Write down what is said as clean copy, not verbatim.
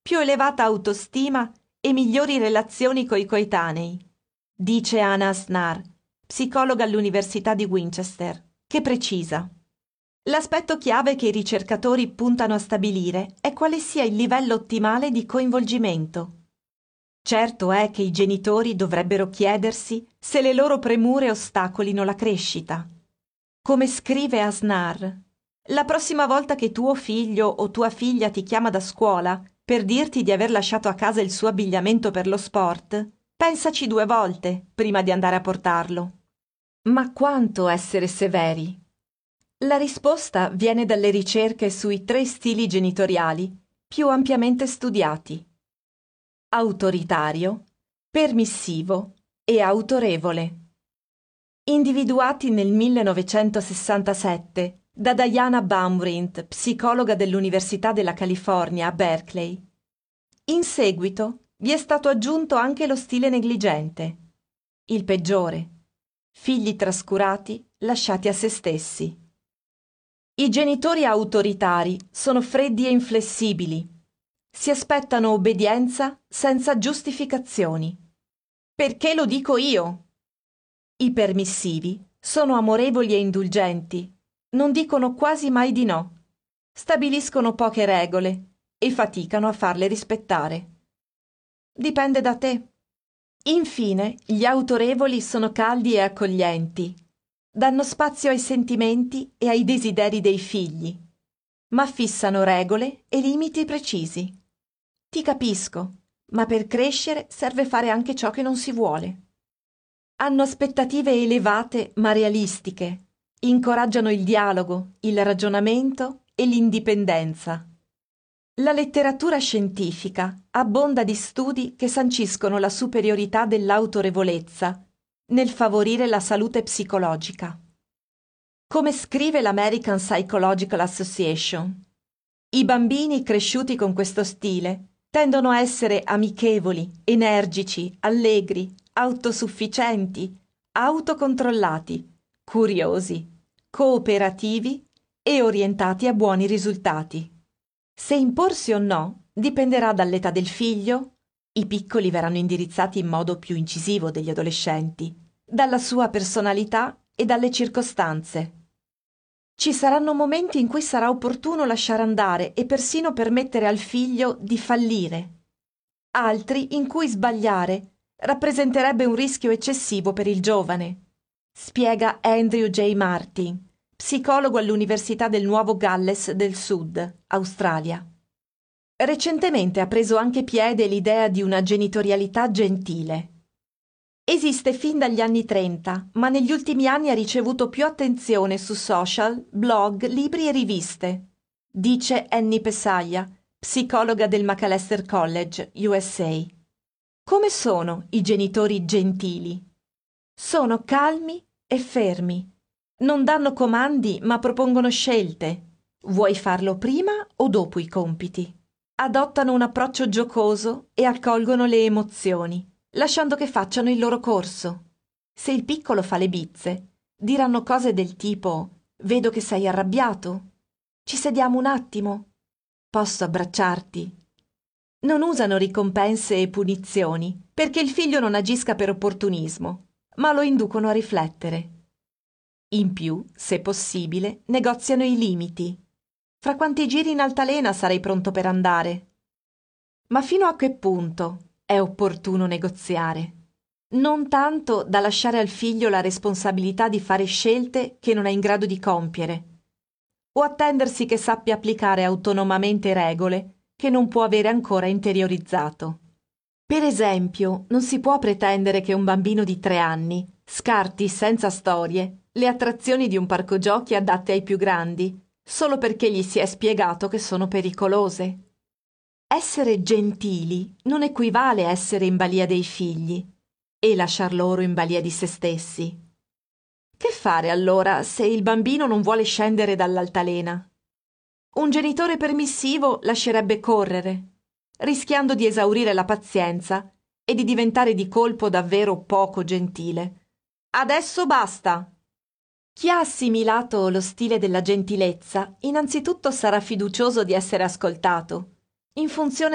più elevata autostima e migliori relazioni coi coetanei, dice Anna Asnar, psicologa all'Università di Winchester, che precisa. L'aspetto chiave che i ricercatori puntano a stabilire è quale sia il livello ottimale di coinvolgimento. Certo è che i genitori dovrebbero chiedersi se le loro premure ostacolino la crescita. Come scrive Asnar, la prossima volta che tuo figlio o tua figlia ti chiama da scuola per dirti di aver lasciato a casa il suo abbigliamento per lo sport, pensaci 2 volte prima di andare a portarlo. Ma quanto essere severi? La risposta viene dalle ricerche sui 3 stili genitoriali più ampiamente studiati: autoritario, permissivo e autorevole. Individuati nel 1967 da Diana Baumrind, psicologa dell'Università della California a Berkeley. In seguito vi è stato aggiunto anche lo stile negligente, il peggiore: figli trascurati, lasciati a se stessi. I genitori autoritari sono freddi e inflessibili. Si aspettano obbedienza senza giustificazioni. Perché lo dico io? I permissivi sono amorevoli e indulgenti, non dicono quasi mai di no, stabiliscono poche regole e faticano a farle rispettare. Dipende da te. Infine, gli autorevoli sono caldi e accoglienti, danno spazio ai sentimenti e ai desideri dei figli, ma fissano regole e limiti precisi. Ti capisco, ma per crescere serve fare anche ciò che non si vuole. Hanno aspettative elevate ma realistiche, incoraggiano il dialogo, il ragionamento e l'indipendenza. La letteratura scientifica abbonda di studi che sanciscono la superiorità dell'autorevolezza nel favorire la salute psicologica. Come scrive l'American Psychological Association, i bambini cresciuti con questo stile tendono a essere amichevoli, energici, allegri, autosufficienti, autocontrollati, curiosi, cooperativi e orientati a buoni risultati. Se imporsi o no dipenderà dall'età del figlio, i piccoli verranno indirizzati in modo più incisivo degli adolescenti, dalla sua personalità e dalle circostanze. Ci saranno momenti in cui sarà opportuno lasciare andare e persino permettere al figlio di fallire, altri in cui sbagliare rappresenterebbe un rischio eccessivo per il giovane, spiega Andrew J. Martin, psicologo all'Università del Nuovo Galles del Sud, Australia. Recentemente ha preso anche piede l'idea di una genitorialità gentile. Esiste fin dagli anni 30, ma negli ultimi anni ha ricevuto più attenzione su social, blog, libri e riviste, dice Annie Pesaia, psicologa del Macalester College, USA. Come sono i genitori gentili? Sono calmi e fermi. Non danno comandi, ma propongono scelte. Vuoi farlo prima o dopo i compiti? Adottano un approccio giocoso e accolgono le emozioni, lasciando che facciano il loro corso. Se il piccolo fa le bizze, diranno cose del tipo: «Vedo che sei arrabbiato. Ci sediamo un attimo? Posso abbracciarti?» Non usano ricompense e punizioni, perché il figlio non agisca per opportunismo, ma lo inducono a riflettere. In più, se possibile, negoziano i limiti. Fra quanti giri in altalena sarei pronto per andare? Ma fino a che punto è opportuno negoziare? Non tanto da lasciare al figlio la responsabilità di fare scelte che non è in grado di compiere, o attendersi che sappia applicare autonomamente regole che non può avere ancora interiorizzato. Per esempio, non si può pretendere che un bambino di 3 anni scarti senza storie le attrazioni di un parco giochi adatte ai più grandi, solo perché gli si è spiegato che sono pericolose. Essere gentili non equivale a essere in balia dei figli e lasciar loro in balia di se stessi. Che fare allora se il bambino non vuole scendere dall'altalena? Un genitore permissivo lascerebbe correre, rischiando di esaurire la pazienza e di diventare di colpo davvero poco gentile. Adesso basta! Chi ha assimilato lo stile della gentilezza innanzitutto sarà fiducioso di essere ascoltato, in funzione